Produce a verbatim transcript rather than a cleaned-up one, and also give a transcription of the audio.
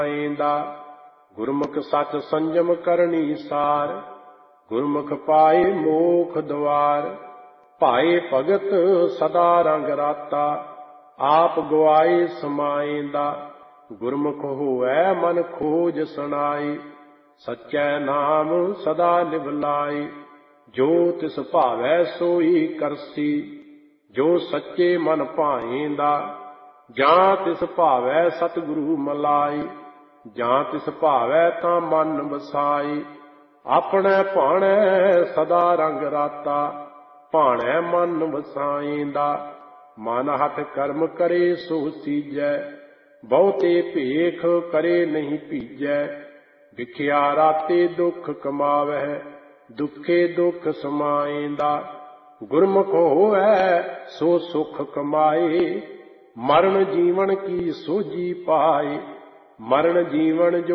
ਆਏਂਦਾ। ਗੁਰਮੁਖ ਸਚ ਸੰਜਮ ਕਰਨੀ ਸਾਰ, ਗੁਰਮੁਖ ਪਾਏ ਮੋਖ ਦੁਆਰ। ਭਾਏ ਭਗਤ ਸਦਾ ਰੰਗ ਰਾਤਾ, ਆਪ ਗਵਾਏ ਸਮਾਏਂਦਾ। ਗੁਰਮੁਖ ਹੋਵੈ ਮਨ ਖੋਜ ਸੁਣਾਈ, ਸਚੈ ਨਾਮ ਸਦਾ ਨਿਭ ਲਾਈ। ਜੋ ਤਿਸ ਭਾਵੈ ਸੋਈ ਕਰਸੀ, ਜੋ ਸੱਚੇ ਮਨ ਭਾਏਂਦਾ। ਜਾਂ ਤਿਸ ਭਾਵੈ ਸਤਿਗੁਰੂ ਮਲਾਈ, ਜਾਂ ਤਿਸ ਭਾਵੈ ਤਾਂ ਮਨ ਵਸਾਈ। ਆਪਣੇ ਭਾਣੈ ਸਦਾ ਰੰਗ ਰਾਤਾ, ਭਾਣੈ ਮਨ ਵਸਾਏਂਦਾ। ਮਨ ਹੱਥ ਕਰਮ ਕਰੇ ਸੋ ਸੀਜੈ, ਬਹੁਤੇ ਭੇਖ ਕਰੇ ਨਹੀਂ ਭੀਜੈ। ਵਿਖਿਆ ਰਾਤੇ ਦੁੱਖ ਕਮਾਵੈ, ਦੁੱਖੇ ਦੁੱਖ ਸਮਾਏਂਦਾ। ਗੁਰਮੁਖ ਹੋਵੈ ਸੋ ਸੁਖ ਕਮਾਏ, ਮਰਨ ਜੀਵਨ ਕੀ ਸੋਝੀ ਪਾਏ। ਮਰਨ ਜੀਵਨ ਜੋ